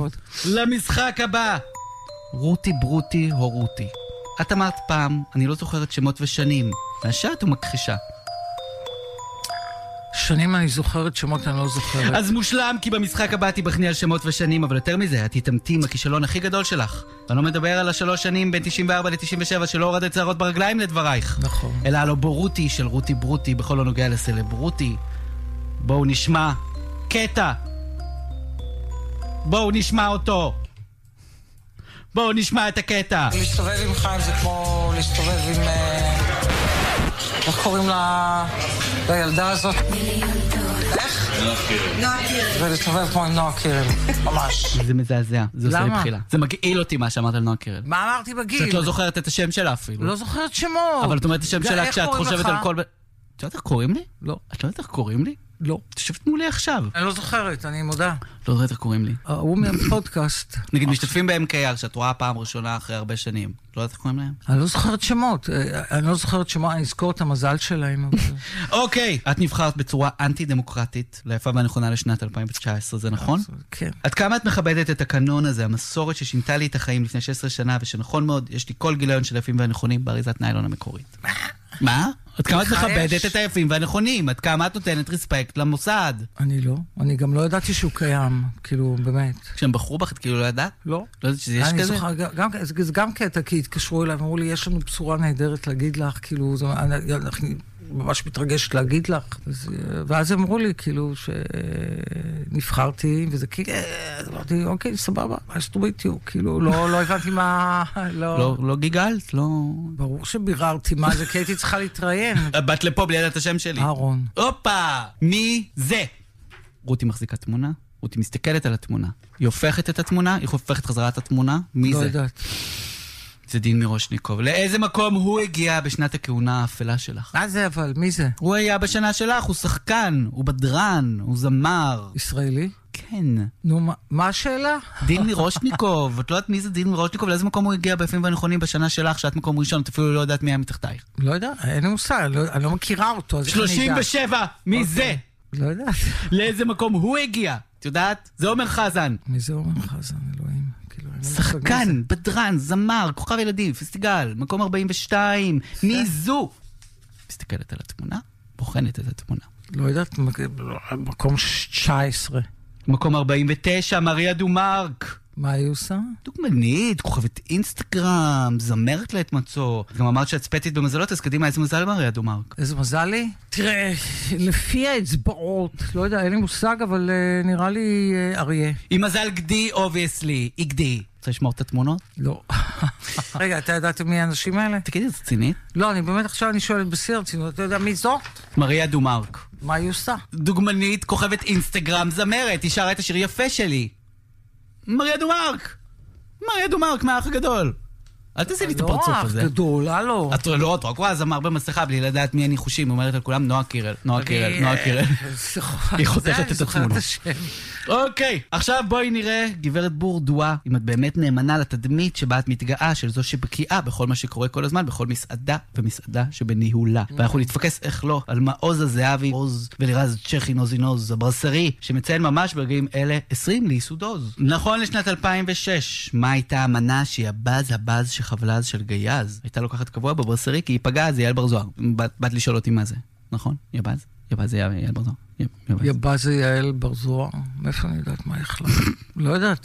הכבוד. למשחק הבא. רותי ברותי או רותי. את אמרת פעם, אני לא זוכרת שמות ושנים. מהשעת ומכחישה. שנים אני זוכרת, שמות אני לא זוכרת. אז מושלם, כי במשחק הבא תיבחני על שמות ושנים, אבל יותר מזה, את תתאמתי עם הכישלון הכי גדול שלך. אני לא מדבר על 3 שנים בין 94 ל-97 שלא הורדת שערות ברגליים לדברייך. נכון. אלא על הבורותי של רותי ברותי בכל הנוגע לסלברותי. בואו נשמע קטע. בואו נשמע אותו. בואו נשמע את הקטע. להסתובב עם חיים זה כמו להסתובב עם... איך קוראים לילדה הזאת? איך? נועה קירל. ולהסתובב כמו עם נועה קירל, ממש. זה מזעזע, זה עושה לי למה? בחילה. זה מגעיל אותי מה שאמרת על נועה קירל. מה אמרתי בגיל? שאת לא זוכרת את השם שלה אפילו. לא זוכרת שמות. אבל את אומרת את השם שלה כשאת חושבת על כל... את יודעת איך קוראים לי? לא. את לא יודעת איך קוראים לי? לא. תשבת מולי עכשיו. אני לא זוכרת, אני מודה. לא יודעת איך קוראים לי. הוא מהפודקאסט. נגיד, משתתפים ב-MKR, שאת רואה פעם ראשונה אחרי הרבה שנים. לא יודעת איך קוראים להם? אני לא זוכרת שמות. אני לא זוכרת שמות, אני אזכור את המזל שלהם. אוקיי. את נבחרת בצורה אנטי-דמוקרטית, ליפה והנכונה לשנת 2019, זה נכון? כן. עד כמה את מכבדת את הקנון הזה, המסורת ששינתה לי את החיים לפני 16 שנה, ושנכון מאוד, יש לי כל גיליון של היפים והנכונים באריזת ניילון המקורית. מה? עד כמה את מכבדת את היפים והנכונים? עד כמה את נותנת רספקט למוסד? אני לא. אני גם לא ידעתי שהוא קיים, כאילו, באמת. כשהם בחרו בך, את כאילו לא ידעת? לא. לא יודעת שזה יש כזה? זה גם קטע, כי התקשרו אליי, אמרו לי, יש לנו בשורה נהדרת להגיד לך, כאילו, אני ממש מתרגשת להגיד לך. ואז אמרו לי, כאילו, שנבחרתי, וזה כאילו, אמרתי, אוקיי, סבבה, מה שתוביטיו, כאילו, לא הבנתי מה... לא גיגלת, לא... ברור שביררתי מה זה, כי הייתי צריכה להתראיין. באת לפה בלי ידעת השם שלי. אהרון. הופה! מי זה? רותי מחזיקה תמונה, רותי מסתכלת על התמונה. היא הופכת את התמונה, היא הופכת חזרה את התמונה. מי זה? לא יודעת. זה דין מירושניקוב. לאיזה מקום הוא הגיע בשנת הכהונה האפלה שלך? מה זה אבל? מי זה? הוא היה בשנה שלך, הוא שחקן, הוא בדרן, הוא זמר. ישראלי? כן. נו, מה השאלה? דין מירושניקוב. את לא יודעת מי זה דין מירושניקוב? לאיזה מקום הוא הגיע ביפים והנכונים בשנה שלך, שאת מקום ראשון, את אפילו לא יודעת מי היה מתחתייך. לא יודע, אין לי מושג, אני לא מכירה אותו. 37! מי זה? לא יודעת. לאיזה מקום הוא הגיע? את יודעת? זה עומר חזן. מי זה עומר חזן, אלוהים? שחקן, בדרן, זמר, כוכב ילדים, פסטיגל, מקום 42. מי זו? מסתכלת על התמונה, בוחנת את התמונה. לא יודעת, מקום 19. מקום 49, מריה דומרק. מה היא עושה? דוגמנית, כוכבת אינסטגרם, זמרת לעת מצוא. גם אמרת שאת ספטית במזלות, אז קדימה, איזה מזל מריה דומרק? איזה מזל לי? תראה, לפי האצבעות, לא יודע, אין לי מושג, אבל נראה לי אריה. היא מזל גדי, אובייסלי, היא גדי. רוצה לשמור את התמונות? לא. רגע, אתה ידעת מי האנשים האלה? תגידי, זה צינית? לא, אני באמת עכשיו שואלת בשיא הרצינות, אתה יודע מי זו? מריה דומרק. מה היא עושה? דוגמנית, כוכבת אינסטגרם, זמרת, היא שרה את השיר יפה שלי. מריה דומרק! מריה דומרק, מהאח הגדול! אל תעשי לי את הפרצוף הזה. לא, אח גדול, הלו. את לא, את רק רואה זמר במסכה בלי לדעת מי הניחושים, אומרת על כולם נועה קירל, נועה קירל, נועה קירל. היא חותכת את התמונות. אוקיי, עכשיו בואי נראה, גברת בורדואה, אם את באמת נאמנה לתדמית שבה את מתגאה, של זו שבקיאה בכל מה שקורה כל הזמן, בכל מסעדה ומסעדה שבניהולה. ואנחנו נתפקס איך לא על מעוז הזהבי, עוז ולירז צ'כין עוזינוז, הברסרי, שמציין ממש ברגעים אלה 20 לייסוד עוז. נכון לשנת 2006, מה הייתה המנה שהיא הבאז שחבלז של גייז? הייתה לוקחת קבוע בברסרי, כי היא פגעה, זה יעל בר זוהר. באת לשאול אותי מה זה, נכון? יבאז? יבאז זה יעל בר זוהר. יבאז זה יעל בר זוהר. מאיפה אני יודעת מה יכלה? לא יודעת,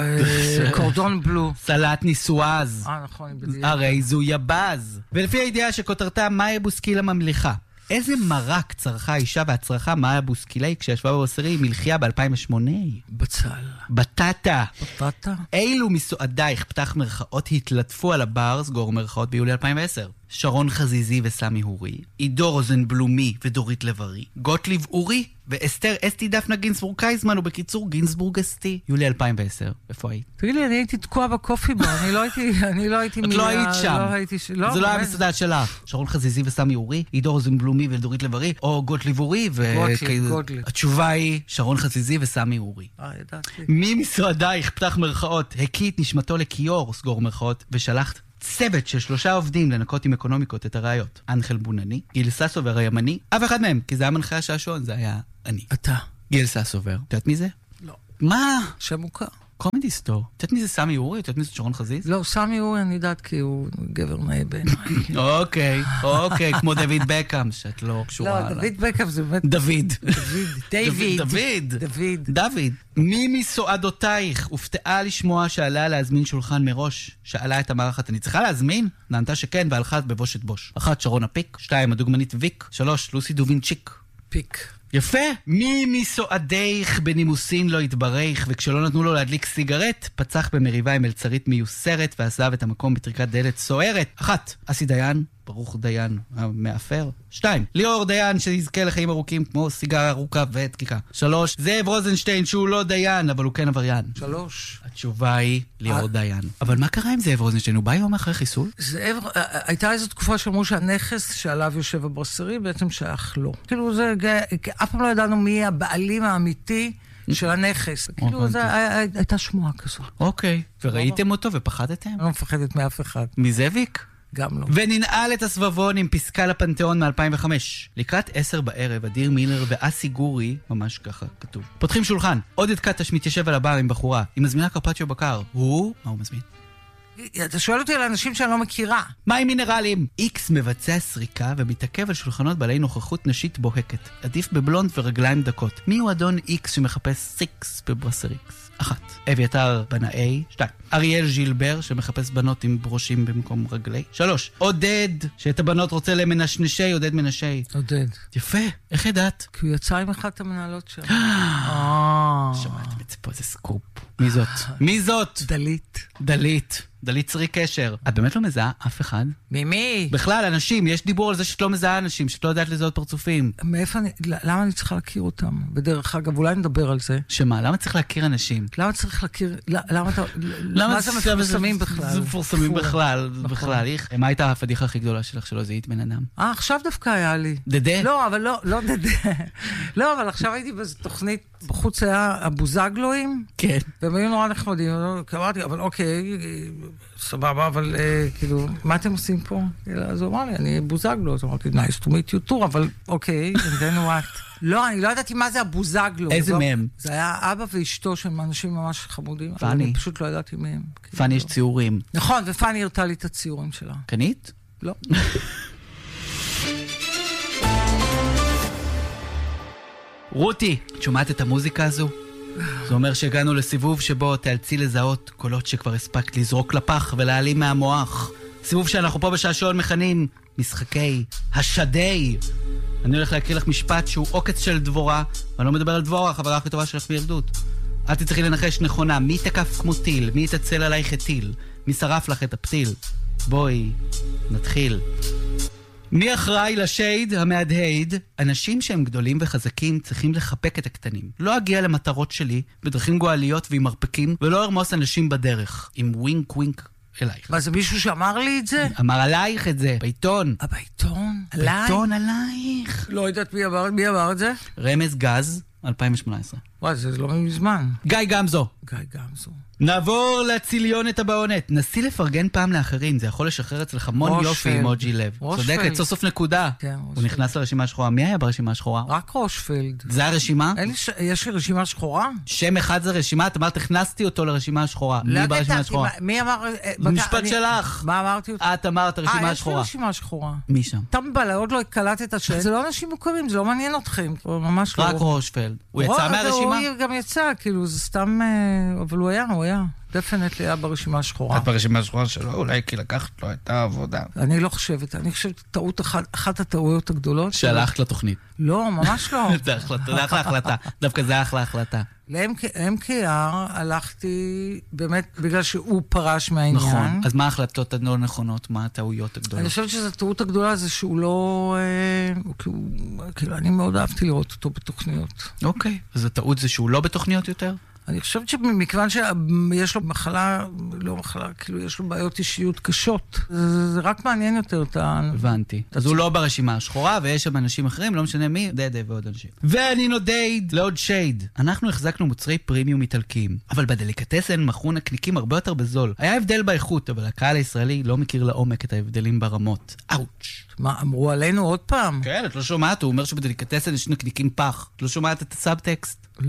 קורדון בלו. סלט ניסואז. נכון. הרי זו יבאז. ולפי הידיעה שכותרתה מאיה בוסקילה ממליכה. איזה מרק צרכה האישה והצרכה מאיה בוסקילה כשישבה בברסרי מלחיה ב-2008? בצל. בטטה. בטטה? אילו מסועדייך פתח מרכאות התלטפו על הבר, סגור מרכאות ביולי 2010. שרון חזיזי וסמי הורי, עידו רוזנבלומי ודורית לב-ארי, גוטליב אורי ואסתר אסתי דפנה גינסבורג קייזמן, ובקיצור גינסבורג אסתי. יולי 2010. איפה היית? תגיד לי, אני הייתי תקועה בקופי בר, אני לא הייתי את לא היית שם. זה לא היה מסעדה שלך. שרון חזיזי וסמי הורי, עידו רוזנבלומי ודורית לב-ארי, או גוטליב אורי גוטליב. התשובה היא שרון חזיזי וסמי הורי. ידעתי. מי מסועדייך פתח מרכאות, הקיא את נשמתו לכיור, סגור מרכאות, ושלחת צוות של 3 עובדים לנקות עם אקונומיקות את הראיות. אנחל בונני, גיל ססובר הימני, אף אחד מהם, כי זה היה מנחה השעשון, זה היה אני. אתה. גיל ססובר. את יודעת מי זה? לא. מה? שם מוכר. קומדי סטור. יודעת מי זה סמי אורי? יודעת מי זה שרון חזיז? לא, סמי אורי אני יודעת כי הוא גבר נאה בעיניי. אוקיי, כמו דוד בקאם, שאת לא קשורה. לא, דוד בקאם זה באמת... דוד. מי מסועדותייך הופתעה לשמוע שעלה להזמין שולחן מראש? שאלה את המערכת, אני צריכה להזמין? נענתה שכן והלכה בבושת בוש. 1. שרונה פיק. 2. הדוגמנית ויק. 3. לוסי דובינצ'יק. פיק. יפה. מי מסועדייך בנימוסין לא התברך, וכשלא נתנו לו להדליק סיגרט, פצח במריבה עם מלצרית מיוסרת ועזב את המקום בטריקת דלת סוערת. 1. אסי דיין, ברוך דיין המאפר. 2. ליאור דיין שיזכה לחיים ארוכים כמו סיגר ארוכה ודקיקה. 3. זאב רוזנשטיין שהוא לא דיין, אבל הוא כן עבריין. 3. התשובה היא ליאור דיין. אבל מה קרה עם זאב רוזנשטיין? הוא בא יום אחרי חיסול? הייתה איזו תקופה שאמרו שהנכס שעליו יושב הברסרי בעצם שייך לו. כאילו זה, אף פעם לא ידענו מי הבעלים האמיתי של הנכס. כאילו זה הייתה שמועה כזו. אוקיי. וראיתם אותו ופחדתם? אני לא מפחדת מאף אחד. מזאביק? גם לא. וננעל את הסבבון עם פסקה לפנתיאון מ-2005. לקראת 10 בערב, אדיר מילר ואסי גורי, ממש ככה כתוב. פותחים שולחן. עודד קטש מתיישב על הבר עם בחורה. היא מזמינה קרפצ'יו בקר. מה הוא מזמין? אתה שואל אותי על אנשים שאני לא מכירה. מים מינרלים. איקס מבצע סריקה ומתעכב על שולחנות בעלי נוכחות נשית בוהקת. עדיף בבלונד ורגליים דקות. מי הוא אדון איקס שמחפש סיקס בברסריקס? 1. אביתר בנאי. 2. אריאל ז'ילבר שמחפש בנות עם ברושים במקום רגלי. 3. עודד שאת הבנות רוצה למנשנשי, עודד מנשי. עודד. יפה. איך ידעת? כי הוא יצא עם אחת המנהלות שם. שמעתם את זה פה, זה סקופ. מי זאת? דלית צרי קשר. את באמת לא מזהה אף אחד? ממי? בכלל, אנשים, יש דיבור על זה שאת לא מזהה אנשים, שאת לא יודעת לזהות פרצופים. למה אני צריכה להכיר אותם? בדרך אגב, אולי נדבר על זה. שמה? למה צריך להכיר אנשים? למה צריך להכיר... מה זה מפורסמים בכלל? זה מפורסמים בכלל. מה הייתה הפדיחה הכי גדולה שלך שלא זיהית בן אדם? עכשיו דווקא היה לי. דדה? לא, אבל לא דדה. לא, אבל עכשיו הייתי באיזו תוכנית, בחוץ היה הבוזגלואים. כן. והם היו נורא נחמדים. אמרתי, אבל אוקיי, סבבה, אבל כאילו, מה אתם עושים פה? אז הוא אמר לי, אני בוזגלו. אז אמרתי, nice to meet you too, אבל אוקיי, and then what? לא, אני לא ידעתי מה זה הבוזגלו. איזה מהם? זה היה אבא ואשתו שהם אנשים ממש חמודים. פני. אני פשוט לא ידעתי מהם. פני יש ציורים. נכון, ופני הרתה לי את הציורים שלה. קנית? לא. רותי, שומעת את המוזיקה הזו? זה אומר שהגענו לסיבוב שבו תאלצי לזהות קולות שכבר הספקת לזרוק לפח ולהעלים מהמוח. סיבוב שאנחנו פה בשעשון מכנים משחקי השדי. אני הולך להקריא לך משפט שהוא עוקץ של דבורה, ואני לא מדבר על דבורה, חברה הכי טובה שלך בילדות. את תצטרכי לנחש נכונה, מי תקף כמו טיל, מי תצל עלייך את טיל, מי שרף לך את הפתיל. בואי, נתחיל. מי אחראי לשייד המהדהד? אנשים שהם גדולים וחזקים צריכים לחפק את הקטנים. לא אגיע למטרות שלי בדרכים גואליות ועם מרפקים, ולא ארמוס אנשים בדרך, עם ווינק ווינק אלייך. מה, זה מישהו שאמר לי את זה? אמר עלייך את זה, בעיתון. בעיתון? עליי? בעיתון עלייך. לא יודעת מי אמר את זה? רמז גז, 2018. וואי, זה לא מזמן. גיא גמזו. גמזו. נעבור לציליונת הבעונת. נסי לפרגן פעם לאחרים, זה יכול לשחרר אצלך המון יופי עם אוג'י לב. צודקת, סוף סוף נקודה. כן, הוא נכנס לרשימה השחורה. מי היה ברשימה השחורה? רק רושפלד. זה הרשימה? יש לי רשימה שחורה? שם אחד זה רשימה, את אמרת, הכנסתי אותו לרשימה השחורה. מי ברשימה השחורה? מי אמר... משפט שלך. מה אמרתי? את אמרת רשימה השחורה. יש לי רשימה שחורה. מי שם? טמבל, עוד לא קלט את השם. זה לא אנשים מוכרים, זה לא מעניין אתכם. ממש לא. רק רושפלד. הוא יצא מהרשימה? הוא גם יצא, כאילו, זה סתם... אבל הוא היה. דפנטלי היה ברשימה השחורה. את ברשימה השחורה שלו, אולי כי לקחת לו את העבודה. אני לא חושבת, אני חושבת אחת הטעויות הגדולות. שהלכת לתוכנית. לא, ממש לא. זה אחלה החלטה. דווקא זה אחלה החלטה. ל-MKR הלכתי באמת בגלל שהוא פרש מהעניין. נכון, אז מה ההחלטות הלא נכונות? מה הטעויות הגדולות? אני חושבת שזו הטעות הגדולה זה שהוא לא... כאילו, אני מאוד אהבתי לראות אותו בתוכניות. אוקיי, אז הטעות זה שהוא לא בתוכניות יותר? אני חושבת שמכיוון שיש לו מחלה, לא מחלה, כאילו יש לו בעיות אישיות קשות. זה רק מעניין יותר את ה... הבנתי. אז הוא לא ברשימה השחורה, ויש שם אנשים אחרים, לא משנה מי, דדה ועוד אנשים. ואני נודד לעוד שייד. אנחנו החזקנו מוצרי פרימיום איטלקיים, אבל בדליקטסן מכרו נקניקים הרבה יותר בזול. היה הבדל באיכות, אבל הקהל הישראלי לא מכיר לעומק את ההבדלים ברמות. אאוץ'. מה, אמרו עלינו עוד פעם? כן, את לא שומעת, הוא אומר שבדליקטסן יש נקניקים פח. את לא שומעת את הסאבטקסט? לא.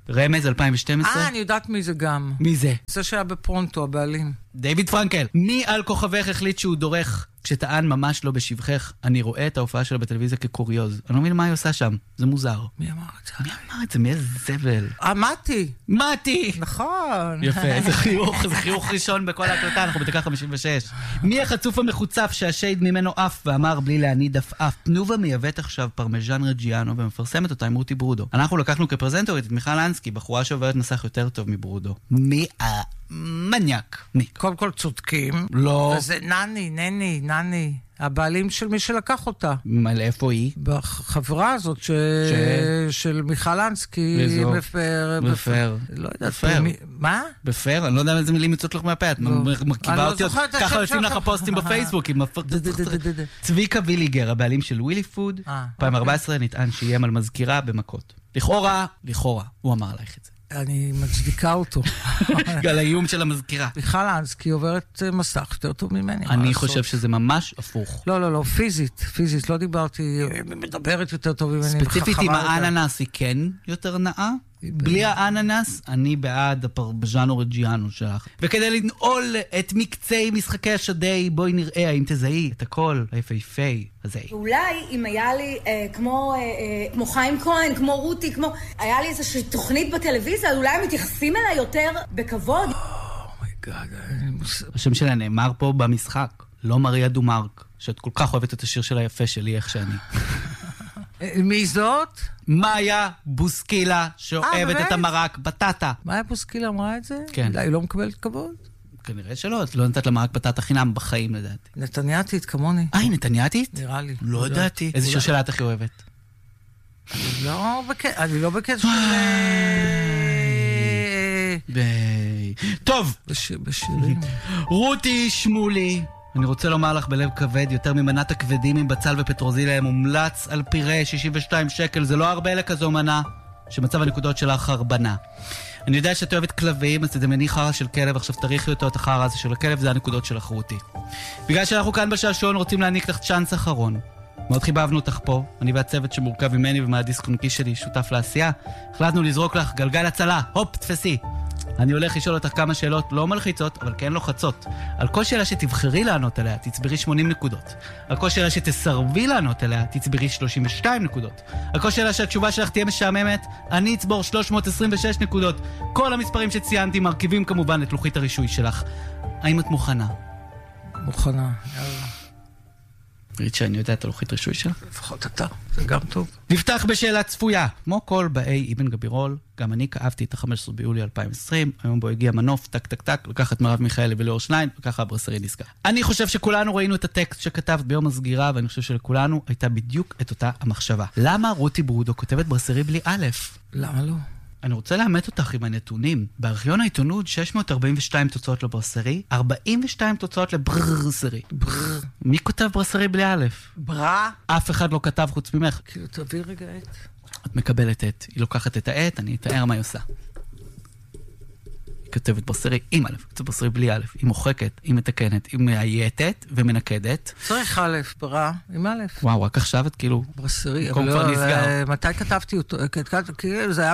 רמז 2012. אני יודעת מי זה גם. מי זה? זה שהיה בפרונטו, הבעלים. דיוויד פרנקל. מי על כוכבך החליט שהוא דורך כשטען ממש לא בשבחך? אני רואה את ההופעה שלה בטלוויזיה כקוריוז. אני לא מבין מה היא עושה שם. זה מוזר. מי אמר את זה? מי אמר את זה? מי זבל? מתי! נכון. יפה, זה חיוך ראשון בכל ההקלטה, אנחנו בדקה 56. מי החצוף המחוצף שהשייד ממנו אף ואמר בלי להניד אף? תנובה מייבאת עכשיו פרמז'ן רג'יאנו ומפרסמת אותה עם רותי ברודו. אנחנו לקחנו כפרזנטורית את מיכל אנסקי, בחורה שעוברת נסח יותר טוב מברודו. מי המניאק? קודם כל צודקים. לא. זה נני. הבעלים של מי שלקח אותה. איפה היא? בחברה הזאת של מיכל אנסקי. בפר. לא יודעת. מה? בפר? אני לא יודע איזה מילים יצאות לך מהפה. את מרכיבה אותי. ככה יוצאים לך הפוסטים בפייסבוק. צביקה ויליגר, הבעלים של ווילי פוד. 2014 נטען שאיים על מזכירה במכות. לכאורה, הוא אמר לך את זה. אני מצדיקה אותו. על האיום של המזכירה. מיכל אנסקי עוברת מסך יותר טוב ממני. אני חושב שזה ממש הפוך. לא, פיזית, לא דיברתי, מדברת יותר טוב ממני. ספציפית עם האננס היא כן יותר נאה. בלי האננס, אני בעד הפרמז'ן רג'יאנו שלך. וכדי לנעול את מקצי משחקי השדי, בואי נראה האם תזהי את הכל היפהפי הזה. אולי אם היה לי כמו חיים כהן, כמו רותי, היה לי איזושהי תוכנית בטלוויזיה, אולי הם מתייחסים אליי יותר בכבוד. השם שלה נאמר פה במשחק, לא מריה דומרק, שאת כל כך אוהבת את השיר של היפה שלי, איך שאני. מי זאת? מאיה בוסקילה, שאוהבת את המרק בטטה. מאיה בוסקילה אמרה את זה? כן. היא לא מקבלת כבוד? כנראה שלא, את לא נתת למרק בטטה חינם בחיים לדעתי. נתניאתית כמוני. היא נתניאתית? נראה לי. לא ידעתי. איזה שיר שלה את הכי אוהבת? אני לא בקטע של... טוב. בשירים. רותי שמולי. אני רוצה לומר לך בלב כבד, יותר ממנת הכבדים עם בצל ופטרוזיליה, מומלץ על פירה 62 שקל, זה לא הרבה לכזו מנה, שמצב הנקודות שלה חרבנה. אני יודע שאת אוהבת כלבים, אז תדמייני חרא של כלב, עכשיו תריחי אותו, את החרא הזה של הכלב, זה הנקודות שלך רותי. בגלל שאנחנו כאן בשעשועון רוצים להעניק לך צ'אנס אחרון. מאוד חיבבנו אותך פה, אני והצוות שמורכב ממני ומהדיסק און קי שלי, שותף לעשייה, החלטנו לזרוק לך גלגל הצלה, הופ, תפסי. אני הולך לשאול אותך כמה שאלות לא מלחיצות, אבל כן לוחצות. על כל שאלה שתבחרי לענות עליה, תצברי 80 נקודות. על כל שאלה שתסרבי לענות עליה, תצברי 32 נקודות. על כל שאלה שהתשובה שלך תהיה משעממת, אני אצבור 326 נקודות. כל המספרים שציינתי מרכיבים כמובן את לוחית הרישוי שלך. האם את מוכנה? מוכנה, יאללה. ראית שאני יודע את הלוחית רישוי שלך? לפחות אתה, זה גם טוב. נפתח בשאלה צפויה. כמו כל באי אבן גבירול, גם אני כאבתי את ה-15 ביולי 2020, היום בו הגיע מנוף, טק טק טק, לקח את מרב מיכאלי וליאור שליין, וככה הברסרי נסגר. אני חושב שכולנו ראינו את הטקסט שכתבת ביום הסגירה, ואני חושב שלכולנו הייתה בדיוק את אותה המחשבה. למה רותי ברודו כותבת ברסרי בלי א'? למה לא? אני רוצה לאמת אותך עם הנתונים. בארכיון העיתונות 642 תוצאות לברסרי, 42 תוצאות לברסרי. מי כותב ברסרי בלי א'? ברא? אף אחד לא כתב חוץ ממך. כאילו, תביא רגע עת. את מקבלת עת. היא לוקחת את העת, אני אתאר מה היא עושה. היא כותבת ברסרי עם א', כותבת ברסרי בלי א'. היא מוחקת, היא מתקנת, היא מאייתת ומנקדת. צריך א', ברא, עם א'. וואו, רק עכשיו את כאילו... ברסרי, אבל לא, מתי כתבתי אותו? כאילו, זה היה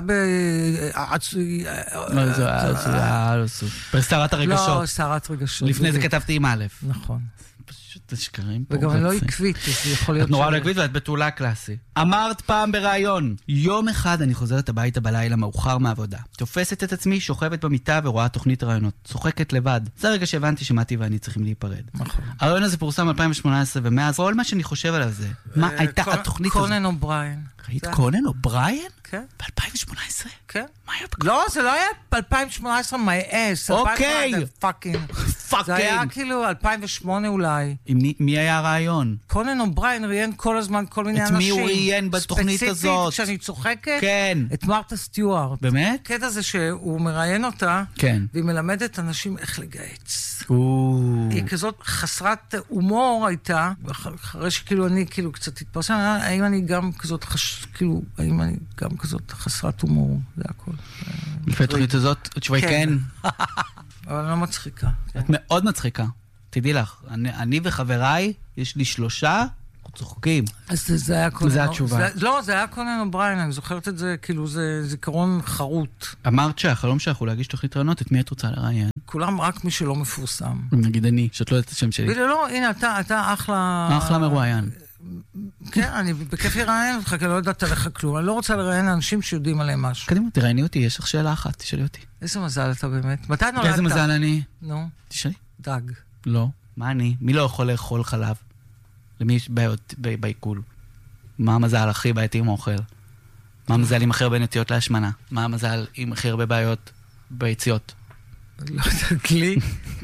זה היה בסערת הרגשות. לא, סערת רגשות. לפני זה כתבתי עם א'. נכון. פשוט השקרים. וגם אני לא עקבית, אז יכול להיות... את נורא לא עקבית ואת בתולה קלאסי. אמרת פעם בראיון, יום אחד אני חוזרת הביתה בלילה מאוחר מעבודה. תופסת את עצמי, שוכבת במיטה ורואה תוכנית רעיונות. צוחקת לבד. זה הרגע שהבנתי שמתי ואני צריכים להיפרד. נכון. הרעיון הזה פורסם 2018, ומאז כל מה שאני חושב עליו זה. מה הייתה התוכנית הזאת? קונן אובריין. ראית קונן אובריין? כן. ב-2018? כן. מה היה לא, זה לא היה ב-2018 my ass. אוקיי. פאקינג. זה היה כאילו 2008 אולי. מי היה הרעיון? קונן אובריין ראיין כל הזמן כל מיני אנשים. את מי הוא ראיין בתוכנית הזאת? ספציפית, כשאני צוחקת, כן. את מרתה סטיוארט. באמת? קטע זה שהוא מראיין אותה, כן. והיא מלמדת אנשים איך לגייץ. היא כזאת חסרת הומור הייתה, אחרי שכאילו אני כאילו קצת התפרסם, האם אני גם כזאת האם אני גם כזאת חסרת הומור, זה הכל. לפי התוכנית הזאת, התשובה היא כן. אבל אני לא מצחיקה. את מאוד מצחיקה. תדעי לך, אני וחבריי, יש לי 3, צוחקים. אז זה היה קונן... זה התשובה. לא, זה היה קונן אובריין, אני זוכרת את זה, כאילו זה זיכרון חרוט. אמרת שהחלום שלך הוא להגיש תוכנית רעיונות, את מי את רוצה לראיין? כולם רק מי שלא מפורסם. נגיד אני, שאת לא יודעת את השם שלי. לא, הנה, אתה אחלה... אחלה מרואיין. כן, אני בכיף לראיין אותך, כי לא יודעת עליך כלום. אני לא רוצה לראיין אנשים שיודעים עליהם משהו. קדימה, תראייני אותי, יש לך שאלה אחת, תשאלי אותי. איזה מזל אתה באמת? מתי נולדת? איזה מזל אני? נו. תשאלי. דג. לא. מה אני? מי לא יכול לאכול חלב? למי יש בעיות בעיכול? מה המזל הכי בעייתי עם אוכל? מה המזל עם הכי הרבה נטיות להשמנה? מה המזל עם הכי הרבה בעיות ביציאות? לא יודעת לי.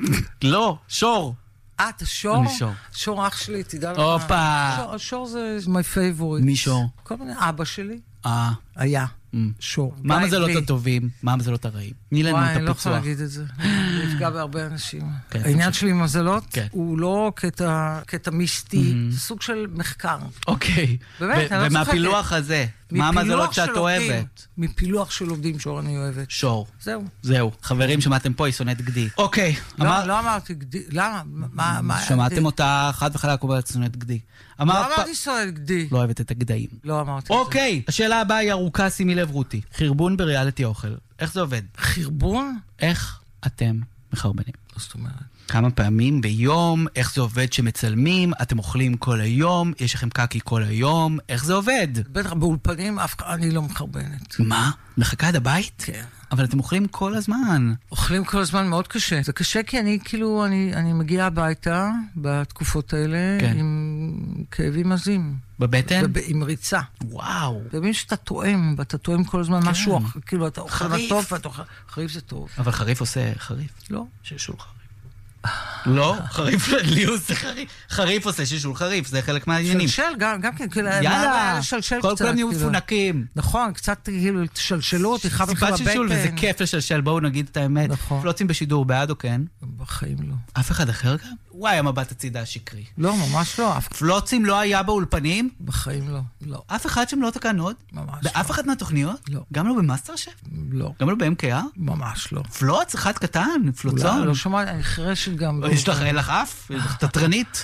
לא, שור. אתה שור? אני שור. שור אח שלי, תדע לך. אופה. שור זה my favorite. מי שור? כל מיני, אבא שלי. היה. שור. מה המזלות הטובים? מה המזלות הרעים? תני לנו את וואי, אני לא הפיצוח. יכולה להגיד את זה. זה יפגע בהרבה אנשים. העניין שלי עם מזלות הוא לא קטע מיסטי, זה סוג של מחקר. אוקיי. באמת, אני לא צוחקת. ומהפילוח הזה, מה המזלות שאת אוהבת? מפילוח של עובדים שור אני אוהבת. שור. זהו. חברים, שמעתם פה, היא שונאת גדי. אוקיי. לא אמרתי גדי. למה? מה? שמעתם אותה חד וחלק אומרת שונאת גדי. לא אמרתי שונאת גדי. לא אוהבת את הגדיים. לא אמרתי את זה. אוקיי, השאלה הבאה היא ארוכה, שימי לב רותי. חרבון בריאליטי אוכל. איך זה עובד? חרבון? איך אתם מחרבנים? זאת אומרת. כמה פעמים ביום, איך זה עובד שמצלמים, אתם אוכלים כל היום, יש לכם קקי כל היום, איך זה עובד? בטח באולפנים אני לא מחרבנת. מה? מחכה עד הבית? כן. אבל אתם אוכלים כל הזמן. אוכלים כל הזמן מאוד קשה. זה קשה כי אני מגיעה הביתה בתקופות האלה עם כאבים עזים. בבטן? עם ריצה. וואו. זה מבין שאתה טועם, ואתה טועם כל הזמן משהו, כאילו אתה אוכל טוב, חריף זה טוב. אבל חריף עושה חריף? לא. שישול חריף. לא, חריף, לי עושה חריף. חריף עושה שישול חריף, זה חלק מהעניינים. שלשל, גם כן, כאילו, יאללה, כל קצת, כולם נהיו מפונקים. נכון, קצת כאילו, תשלשלו אותי, חב לך בבטן. סיבת שישול, וזה כיף לשלשל, בואו נגיד את האמת. נכון. פלוצים בשידור, בעד או כן? בחיים לא. אף אחד אחר גם? וואי, המבט הצידה השקרי. לא, ממש לא. פלוצים לא היה באולפנים? בחיים לא. לא. אף אחד שם לא תקן עוד? ממש לא. באף אחד מהתוכניות? לא. גם לא במאסטר שף? לא. גם לא ב-MKR? ממש לא. פלוץ, אחד קטן, פלוצון. לא שומעת, אני חרשת גם. אין לך אף? יש לך תטרנית?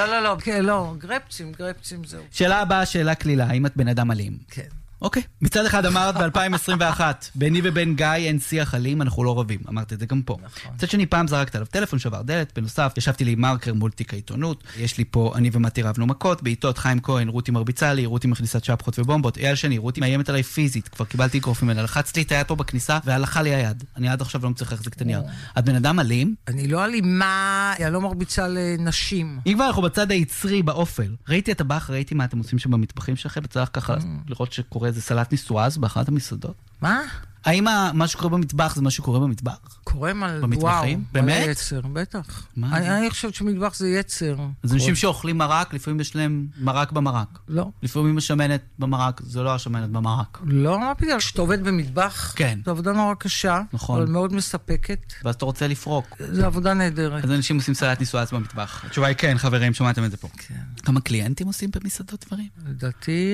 לא, גרפצים, זהו. שאלה הבאה, שאלה כלילה, האם את בן אדם אלים? כן. אוקיי. מצד אחד אמרת ב-2021, ביני ובין גיא אין שיח אלים, אנחנו לא רבים. אמרת את זה גם פה. נכון. מצד שני, פעם זרקת עליו טלפון, שבר דלת, בנוסף, ישבתי לי מרקר מול תיק העיתונות, יש לי פה, אני ומתי רבנו מכות, בעיתות חיים כהן, רותי מרביצה לי, רותי מכניסת שפחות ובומבות, אייל שני, רותי מאיימת עליי פיזית, כבר קיבלתי אגרוף ממנה, לחצת לי את היד פה בכניסה, והלכה לי היד. אני עד עכשיו לא מצליח להחזיק את הנייר. את בן אדם אלים? אני לא אלימה, אני לא מרביצה לנשים. אם כבר אנחנו בצד היצרי באופל, ראיתי את הבח, ראיתי מה אתם עושים שם במטבחים שלכם, וצריך ככה לראות שקורה איזה סלט ניסואז באחת המסעדות. מה? האם מה שקורה במטבח זה מה שקורה במטבח? קורה על במטבחים? באמת? יצר, בטח. מה? אני חושבת שמטבח זה יצר. אז אנשים שאוכלים מרק, לפעמים יש להם מרק במרק. לא. לפעמים השמנת במרק, זה לא השמנת במרק. לא, מה פתאום? כשאתה עובד במטבח, כן. זו עבודה נורא קשה, נכון. אבל מאוד מספקת. ואז אתה רוצה לפרוק. זו עבודה נהדרת. אז אנשים עושים סלט ניסואז במטבח. התשובה היא כן, חברים, שמעתם את זה פה. כן. כמה קליינטים עושים במסעדות דברים? לדעתי,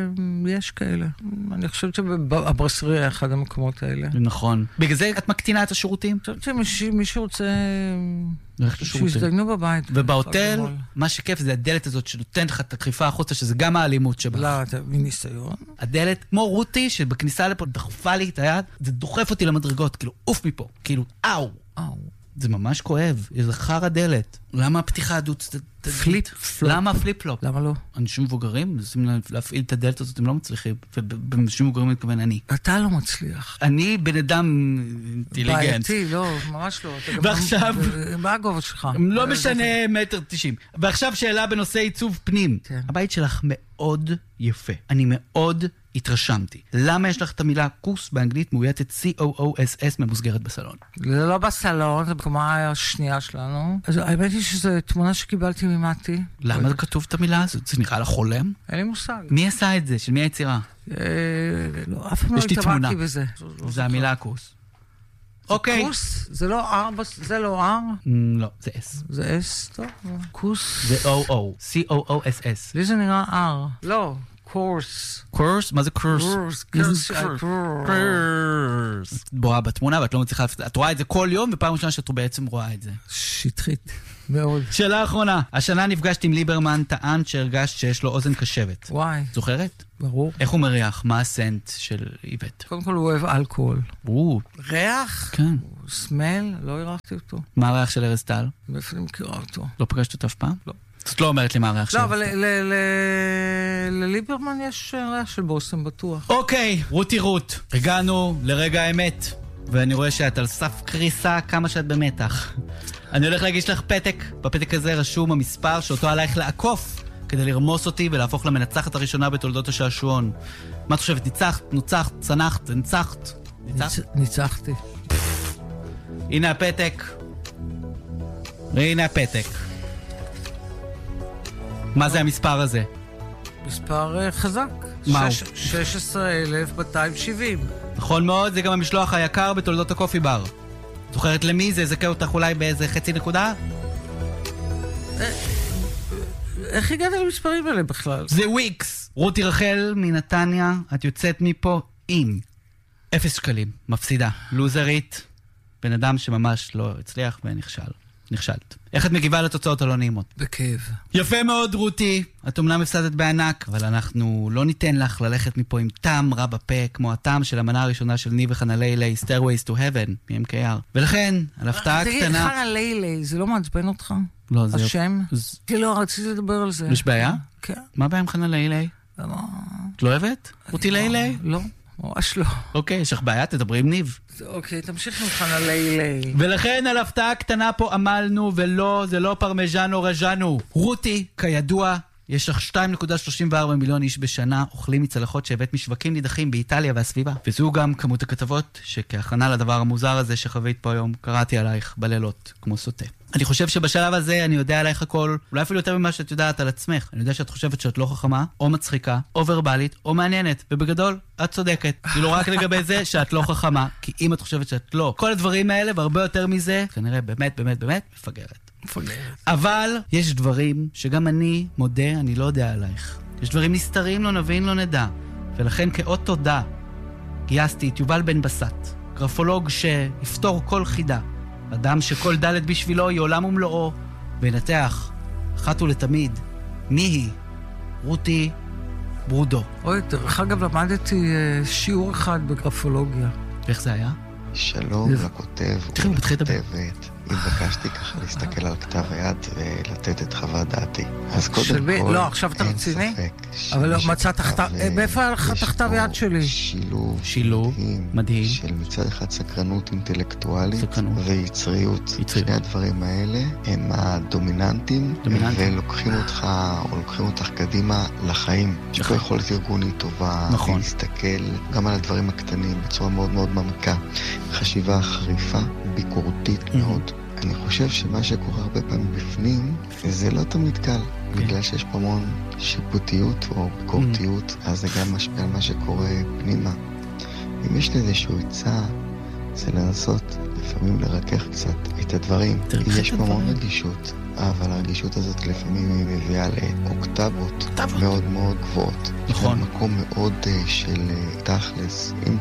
יש כאלה. אני חושבת שהברסריה אחד המקומות האלה. נכון. בגלל זה את מקטינה את השירותים? אני חושבת שמי שרוצה... שיזדיינו בבית. ובהוטל, מה שכיף זה הדלת הזאת שנותנת לך את הקריפה החוצה, שזה גם האלימות שבה. לא, אתה מניסיון. הדלת, כמו רותי, שבכניסה לפה דחפה לי את היד, זה דוחף אותי למדרגות, כאילו, אוף מפה, כאילו, אאו. זה ממש כואב, זה חר הדלת. למה הפתיחה הדו-צדדית? פליפ-פלופ. למה פליפ-פלופ? למה לא? אנשים מבוגרים, מנסים להפעיל את הדלת הזאת, הם לא מצליחים. ובאנשים מבוגרים מתכוון אני. אתה לא מצליח. אני בן אדם אינטליגנט. בעייתי, לא, ממש לא. ועכשיו... מה הגובה שלך? לא משנה 1.90 מטר. ועכשיו שאלה בנושא עיצוב פנים. הבית שלך מאוד יפה. אני מאוד התרשמתי. למה יש לך את המילה כוס באנגלית מאויתת COOSS ממוסגרת בסלון? זה לא בסלון, זה בקומה השנייה שלנו. אז האמת היא שזו תמונה שקיבלתי ממתי. למה זה כתוב את המילה הזאת? זה נראה לך חולם? אין לי מושג. מי עשה את זה? של מי היצירה? לא, אף פעם לא התאמנתי בזה. זה המילה כוס. אוקיי. כוס? זה לא R? זה לא R? לא, זה S. זה S? טוב. כוס? זה OO. COOSS. לי זה נראה R. לא. קורס. קורס? מה זה קורס? קורס. בואה בתמונה, ואת לא מצליחה... את רואה את זה כל יום, ופעם ראשונה שאת בעצם רואה את זה. שטחית. מאוד. שאלה אחרונה. השנה נפגשתי עם ליברמן, טען שהרגשת שיש לו אוזן קשבת. וואי. זוכרת? ברור. איך הוא מריח? מה הסנט של איבט? קודם כל הוא אוהב אלכוהול. ריח? כן. סמל? לא הריחתי אותו. מה הריח של ארז טל? מאיפה אני מכירה אותו? לא פגשת אותו אף פעם? לא. זאת לא אומרת לי מה הריח של לא, ארז טל. אבל לליברמן יש ריח של בושם בטוח. אוקיי, רות. הגענו לרגע האמת. ואני רואה שאת על סף קריסה, כמה שאת במתח. אני הולך להגיש לך פתק. בפתק הזה רשום המספר שאותו עלייך לעקוף כדי לרמוס אותי ולהפוך למנצחת הראשונה בתולדות השעשועון. מה את חושבת? ניצחת, נוצחת, צנחת, ניצחת? ניצחתי. הנה הפתק. והנה הפתק. מה זה המספר הזה? מספר חזק. מהו? 16,270. נכון מאוד, זה גם המשלוח היקר בתולדות הקופי בר. זוכרת למי זה? זכה אותך אולי באיזה חצי נקודה? איך הגעת למספרים האלה בכלל? זה וויקס. רותי רחל מנתניה, את יוצאת מפה עם 0 שקלים, מפסידה, לוזרית, בן אדם שממש לא הצליח נכשלת. איך את מגיבה לתוצאות הלא נעימות? בכאב. יפה מאוד רותי, את אומנם הפסדת בענק, אבל אנחנו לא ניתן לך ללכת מפה עם טעם רע בפה, כמו הטעם של המנה הראשונה של ניב וחנה לילי, Stairways to Heaven, מ-MKR. ולכן, על הפתעה קטנה... תגיד, חנה לילי, זה לא מעצבן אותך? לא, זה... השם? כי לא, רציתי לדבר על זה. יש בעיה? כן. מה הבעיה עם חנה לילי? את לא אוהבת? רותי לילי? לא. ממש לא. אוקיי, יש לך בעיה, תדברי עם ניב. אוקיי, תמשיך ממך לילי. ולכן על הפתעה קטנה פה עמלנו, ולא, זה לא פרמז'אנו רז'אנו. רותי, כידוע, יש לך 2.34 מיליון איש בשנה אוכלים מצלחות שהבאת משווקים נידחים באיטליה והסביבה. וזו גם כמות הכתבות שכהכנה לדבר המוזר הזה שחווית פה היום, קראתי עלייך בלילות כמו סוטה. אני חושב שבשלב הזה אני יודע עלייך הכל, אולי אפילו יותר ממה שאת יודעת על עצמך. אני יודע שאת חושבת שאת לא חכמה, או מצחיקה, או ורבלית, או מעניינת. ובגדול, את צודקת. זה לא רק לגבי זה שאת לא חכמה, כי אם את חושבת שאת לא. כל הדברים האלה, והרבה יותר מזה, כנראה באמת, מפגרת. אבל יש דברים שגם אני מודה, אני לא יודע עלייך. יש דברים נסתרים, לא נבין, לא נדע. ולכן כאות תודה, גייסתי את יובל בן בסט, גרפולוג שיפתור כל חידה. אדם שכל דלת בשבילו היא עולם ומלואו, וינתח אחת ולתמיד מי היא רותי ברודו. אוי, דרך אגב למדתי שיעור אחד בגרפולוגיה. איך זה היה? שלום לכותב ולכותבת. התבקשתי ככה להסתכל על כתב היד ולתת את חוות דעתי. אז קודם כל, לא, עכשיו אתה רציני? אבל לא מצאת תחתיו, מאיפה היה לך תחתיו יד שלי? שילוב מדהים של מצד אחד סקרנות אינטלקטואלית ויצריות. שני הדברים האלה הם הדומיננטים ולוקחים אותך או לוקחים אותך קדימה לחיים. יש פה יכולת ארגונית טובה להסתכל גם על הדברים הקטנים בצורה מאוד מאוד מעמיקה. חשיבה חריפה, ביקורתית מאוד. אני חושב שמה שקורה הרבה פעמים בפנים, זה לא תמיד קל, בגלל שיש פה המון שיפוטיות או ביקורתיות, אז זה גם משפיע על מה שקורה פנימה. אם יש איזשהו עצה, זה לנסות לפעמים לרכך קצת את הדברים. יש פה המון רגישות, אבל הרגישות הזאת לפעמים היא מביאה לאוקטבות מאוד מאוד גבוהות. נכון. יש מקום מאוד של תכלס, עם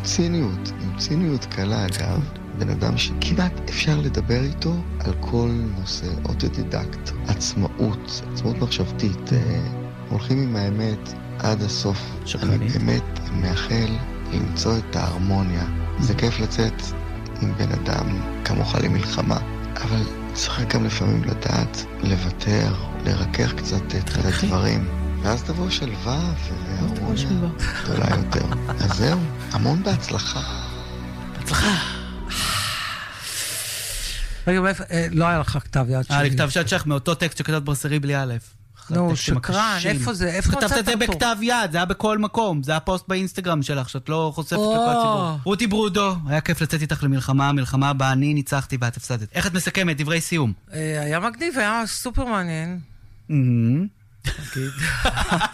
ציניות קלה אגב. בן אדם שכמעט אפשר לדבר איתו על כל נושא, אוטודידקט, עצמאות מחשבתית, הולכים עם האמת עד הסוף. אני באמת מאחל למצוא את ההרמוניה. זה כיף לצאת עם בן אדם כמוך למלחמה, אבל צריך גם לפעמים לדעת לוותר, לרכך קצת את הדברים. ואז תבוא שלווה והרמוניה גדולה יותר. אז זהו, המון בהצלחה. בהצלחה. רגע, לא היה לך כתב יד שלי. היה לי כתב יד שלך מאותו טקסט שכתב ברסרי בלי א'. נו, שקרן, איפה זה? איפה כתבת את זה בכתב יד, זה היה בכל מקום. זה היה פוסט באינסטגרם שלך, שאת לא חושפת לכל הציבור. רותי ברודו, היה כיף לצאת איתך למלחמה, מלחמה בה אני ניצחתי ואת הפסדת. איך את מסכמת? דברי סיום. היה מגניב, היה סופר מעניין.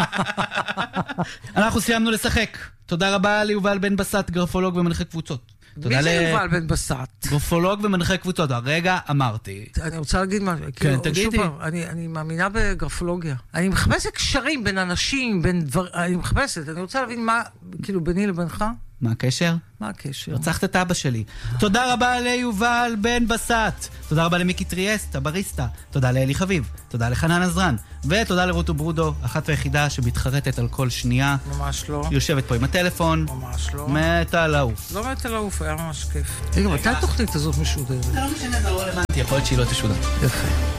אנחנו סיימנו לשחק. תודה רבה ליובל בן בסט, גרפולוג ומנחה קבוצות. מי זה יובל בן בסט? גרפולוג ומנחה קבוצות. הרגע אמרתי. אני רוצה להגיד מה... כן, תגידי. אני מאמינה בגרפולוגיה. אני מחפשת קשרים בין אנשים, בין דבר... אני מחפשת. אני רוצה להבין מה, כאילו, ביני לבינך. מה הקשר? מה הקשר? רצחת את אבא שלי. תודה רבה ליובל בן בסט. תודה רבה למיקי טריאסט, הבריסטה. תודה לאלי חביב. תודה לחנן עזרן. ותודה לרוטו ברודו, אחת והיחידה שמתחרטת על כל שנייה. ממש לא. יושבת פה עם הטלפון. ממש לא. מתה לעוף. לא מתה לעוף, היה ממש כיף. רגע, מתי התוכנית הזאת משודרת? זה לא משנה, זה לא רלוונטי. יכול להיות שהיא לא תשודר. יפה.